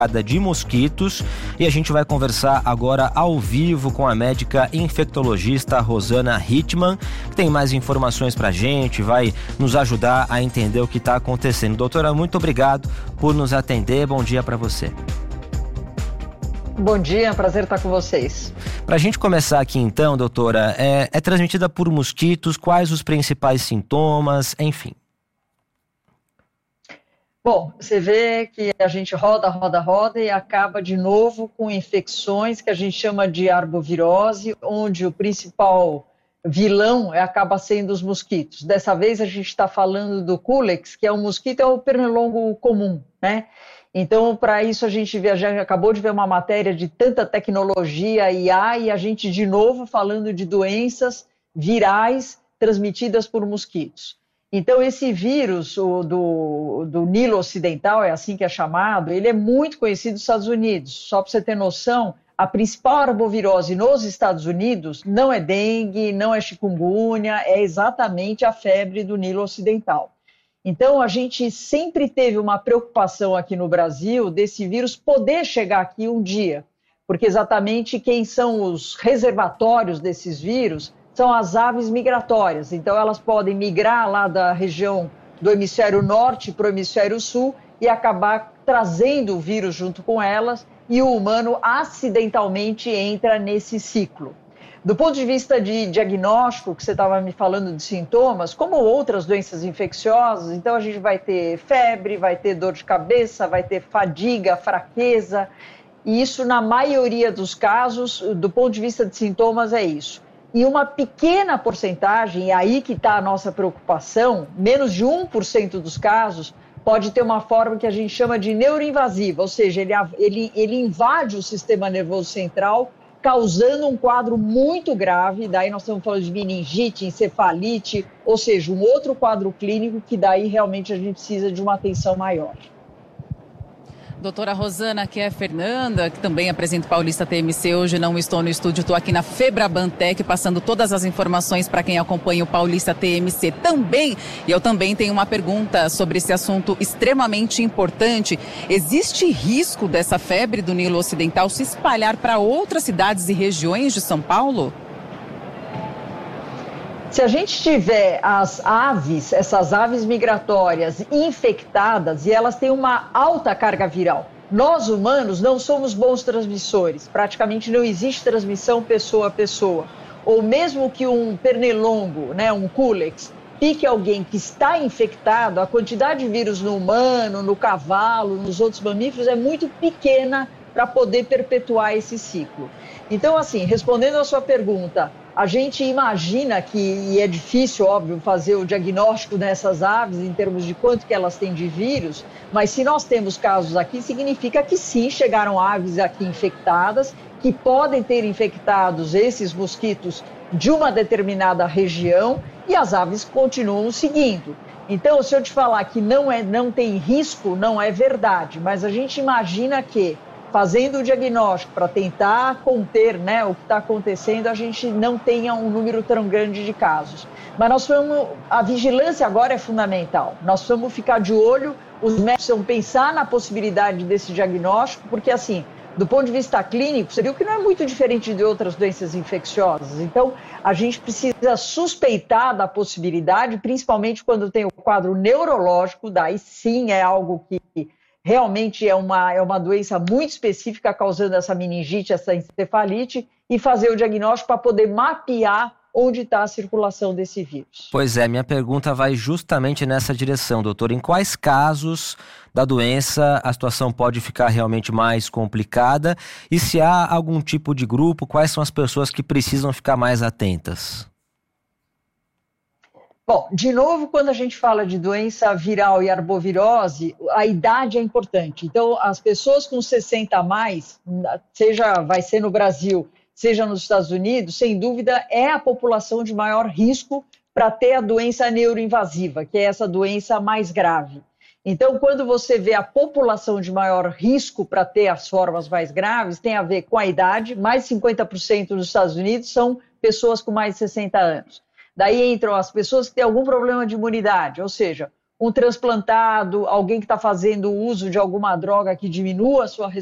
de mosquitos, e a gente vai conversar agora ao vivo com a médica infectologista Rosana Hittmann, que tem mais informações pra gente, vai nos ajudar a entender o que está acontecendo. Doutora, muito obrigado por nos atender, bom dia para você. Bom dia, é um prazer estar com vocês. Para a gente começar aqui então, doutora, é transmitida por mosquitos, quais os principais sintomas, enfim? Bom, você vê que a gente roda e acaba de novo com infecções que a gente chama de arbovirose, onde o principal vilão acaba sendo os mosquitos. Dessa vez a gente está falando do Culex, que é um mosquito, é o pernilongo comum, né? Então, para isso a gente já acabou de ver uma matéria de tanta tecnologia, IA, e a gente de novo falando de doenças virais transmitidas por mosquitos. Então, esse vírus do Nilo Ocidental, é assim que é chamado, ele é muito conhecido nos Estados Unidos. Só para você ter noção, a principal arbovirose nos Estados Unidos não é dengue, não é chikungunya, é exatamente a febre do Nilo Ocidental. Então, a gente sempre teve uma preocupação aqui no Brasil desse vírus poder chegar aqui um dia, porque exatamente quem são os reservatórios desses vírus são as aves migratórias. Então, elas podem migrar lá da região do hemisfério norte para o hemisfério sul e acabar trazendo o vírus junto com elas, e o humano acidentalmente entra nesse ciclo. Do ponto de vista de diagnóstico, que você estava me falando de sintomas, como outras doenças infecciosas, então a gente vai ter febre, vai ter dor de cabeça, vai ter fadiga, fraqueza, e isso na maioria dos casos, do ponto de vista de sintomas, é isso. E uma pequena porcentagem, e aí que está a nossa preocupação, menos de 1% dos casos, pode ter uma forma que a gente chama de neuroinvasiva, ou seja, ele invade o sistema nervoso central, causando um quadro muito grave. Daí nós estamos falando de meningite, encefalite, ou seja, um outro quadro clínico que daí realmente a gente precisa de uma atenção maior. Doutora Rosana, aqui é a Fernanda, que também apresenta o Paulista TMC. Hoje não estou no estúdio, estou aqui na Febrabantec, passando todas as informações para quem acompanha o Paulista TMC também. E eu também tenho uma pergunta sobre esse assunto extremamente importante. Existe risco dessa febre do Nilo Ocidental se espalhar para outras cidades e regiões de São Paulo? Se a gente tiver as aves, essas aves migratórias infectadas, e elas têm uma alta carga viral, nós humanos não somos bons transmissores, praticamente não existe transmissão pessoa a pessoa. Ou mesmo que um pernilongo, né, um Culex, pique alguém que está infectado, a quantidade de vírus no humano, no cavalo, nos outros mamíferos é muito pequena para poder perpetuar esse ciclo. Então, assim, respondendo a sua pergunta, a gente imagina que, e é difícil, óbvio, fazer o diagnóstico dessas aves em termos de quanto que elas têm de vírus, mas se nós temos casos aqui, significa que sim, chegaram aves aqui infectadas, que podem ter infectados esses mosquitos de uma determinada região, e as aves continuam seguindo. Então, se eu te falar que não tem risco, não é verdade, mas a gente imagina que, fazendo o diagnóstico para tentar conter, né, o que está acontecendo, a gente não tenha um número tão grande de casos. Mas a vigilância agora é fundamental. Nós precisamos ficar de olho, os médicos precisam pensar na possibilidade desse diagnóstico, porque assim, do ponto de vista clínico, você viu que não é muito diferente de outras doenças infecciosas. Então, a gente precisa suspeitar da possibilidade, principalmente quando tem o quadro neurológico, daí sim é algo que realmente é uma doença muito específica causando essa meningite, essa encefalite, e fazer o diagnóstico para poder mapear onde está a circulação desse vírus. Pois é, minha pergunta vai justamente nessa direção, doutor. Em quais casos da doença a situação pode ficar realmente mais complicada? E se há algum tipo de grupo, quais são as pessoas que precisam ficar mais atentas? Bom, de novo, quando a gente fala de doença viral e arbovirose, a idade é importante. Então, as pessoas com 60 a mais, vai ser no Brasil, seja nos Estados Unidos, sem dúvida é a população de maior risco para ter a doença neuroinvasiva, que é essa doença mais grave. Então, quando você vê a população de maior risco para ter as formas mais graves, tem a ver com a idade, mais de 50% nos Estados Unidos são pessoas com mais de 60 anos. Daí entram as pessoas que têm algum problema de imunidade, ou seja, um transplantado, alguém que está fazendo uso de alguma droga que diminua a sua